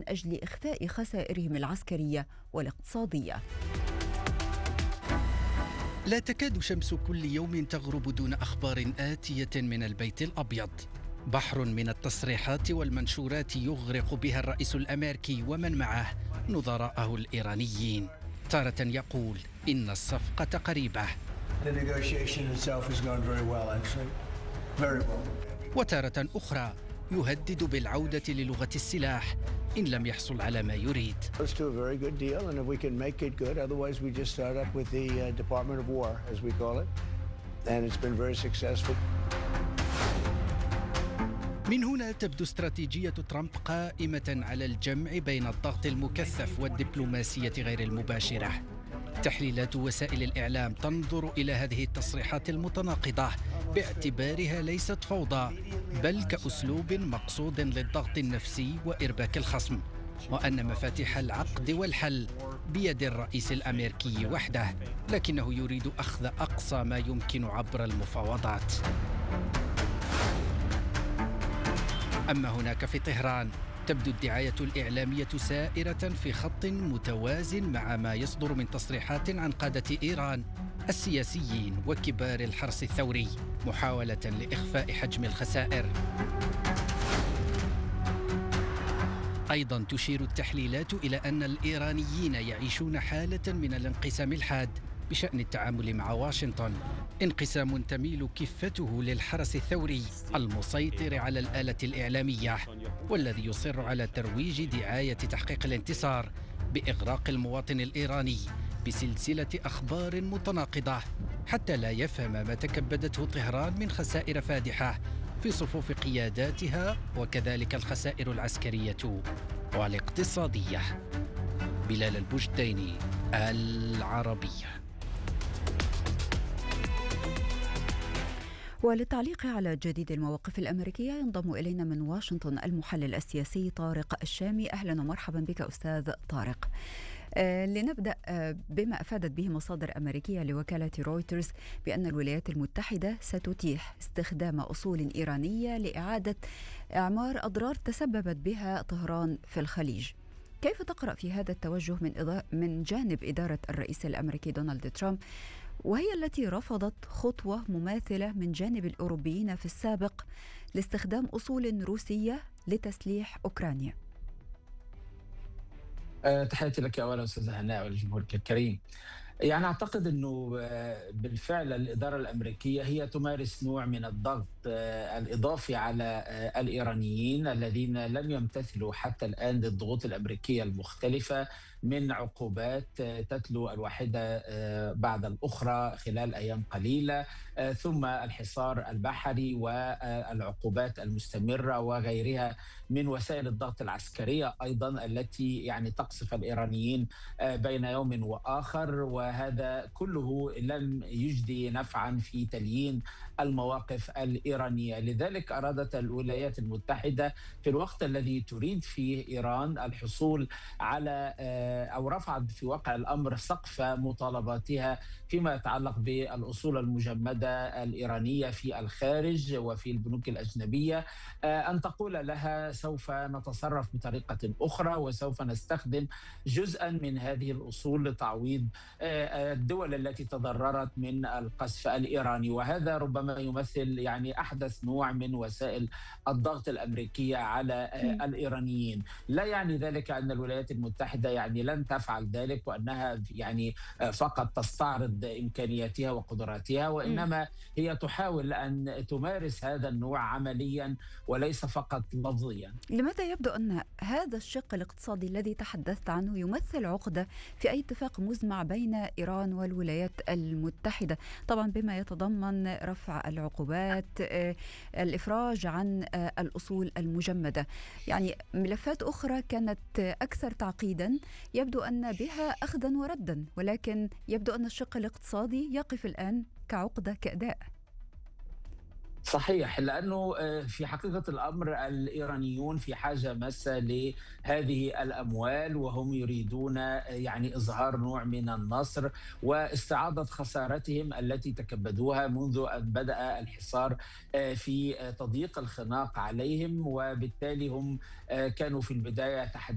أجل إخفاء خسائرهم العسكرية والاقتصادية. لا تكاد شمس كل يوم تغرب دون أخبار آتية من البيت الأبيض. بحر من التصريحات والمنشورات يغرق بها الرئيس الأمريكي ومن معه نظراءه الإيرانيين. تارة يقول إن الصفقة قريبة، وتارة أخرى يهدد بالعودة للغة السلاح إن لم يحصل على ما يريد. من هنا تبدو استراتيجية ترامب قائمة على الجمع بين الضغط المكثف والدبلوماسية غير المباشرة. تحليلات وسائل الإعلام تنظر إلى هذه التصريحات المتناقضة باعتبارها ليست فوضى، بل كأسلوب مقصود للضغط النفسي وإرباك الخصم، وأن مفاتيح العقد والحل بيد الرئيس الأمريكي وحده، لكنه يريد أخذ أقصى ما يمكن عبر المفاوضات. أما هناك في طهران تبدو الدعاية الإعلامية سائرة في خط متوازن مع ما يصدر من تصريحات عن قادة إيران السياسيين وكبار الحرس الثوري، محاولة لإخفاء حجم الخسائر. أيضا تشير التحليلات إلى أن الإيرانيين يعيشون حالة من الانقسام الحاد بشأن التعامل مع واشنطن، انقسام تميل كفته للحرس الثوري المسيطر على الآلة الإعلامية، والذي يصر على ترويج دعاية تحقيق الانتصار بإغراق المواطن الإيراني بسلسلة أخبار متناقضة حتى لا يفهم ما تكبدته طهران من خسائر فادحة في صفوف قياداتها، وكذلك الخسائر العسكرية والاقتصادية. بلال البجديني، العربية. وللتعليق على جديد المواقف الأمريكية ينضم إلينا من واشنطن المحلل السياسي طارق الشامي. أهلا ومرحبا بك أستاذ طارق. لنبدأ بما أفادت به مصادر أمريكية لوكالة رويترز بأن الولايات المتحدة ستتيح استخدام أصول إيرانية لإعادة إعمار أضرار تسببت بها طهران في الخليج. كيف تقرأ في هذا التوجه من جانب إدارة الرئيس الأمريكي دونالد ترامب، وهي التي رفضت خطوة مماثلة من جانب الأوروبيين في السابق لاستخدام أصول روسية لتسليح أوكرانيا؟ تحياتي لك أولا أستاذة هناء ولجمهورك الكريم. يعني أعتقد أنه بالفعل الإدارة الأمريكية هي تمارس نوع من الضغط الإضافي على الإيرانيين الذين لم يمتثلوا حتى الآن للضغوط الأمريكية المختلفة من عقوبات تتلو الواحدة بعد الأخرى خلال أيام قليلة، ثم الحصار البحري والعقوبات المستمرة وغيرها من وسائل الضغط العسكرية أيضا التي يعني تقصف الإيرانيين بين يوم وآخر، وهذا كله لم يجدي نفعا في تليين المواقف الإيرانية. لذلك أرادت الولايات المتحدة في الوقت الذي تريد فيه إيران الحصول على أو رفعت في واقع الأمر سقف مطالباتها فيما يتعلق بالأصول المجمدة الإيرانية في الخارج وفي البنوك الأجنبية، أن تقول لها سوف نتصرف بطريقة أخرى وسوف نستخدم جزءا من هذه الأصول لتعويض الدول التي تضررت من القصف الإيراني. وهذا ربما يمثل يعني أحدث نوع من وسائل الضغط الأمريكية على الإيرانيين. لا يعني ذلك أن الولايات المتحدة يعني لن تفعل ذلك وأنها يعني فقط تستعرض إمكانياتها وقدراتها، وإنما هي تحاول أن تمارس هذا النوع عمليا وليس فقط لفظيا. لماذا يبدو أن هذا الشق الاقتصادي الذي تحدثت عنه يمثل عقدة في أي اتفاق مزمع بين إيران والولايات المتحدة، طبعا بما يتضمن رفع العقوبات، الإفراج عن الأصول المجمدة؟ يعني ملفات أخرى كانت أكثر تعقيدا يبدو أن بها أخذا وردا، ولكن يبدو أن الشق الاقتصادي يقف الآن كعقدة كأداء. صحيح، لأنه في حقيقة الأمر الإيرانيون في حاجة ماسة لهذه الأموال، وهم يريدون يعني إظهار نوع من النصر واستعادة خسارتهم التي تكبدوها منذ أن بدأ الحصار في تضييق الخناق عليهم، وبالتالي هم كانوا في البداية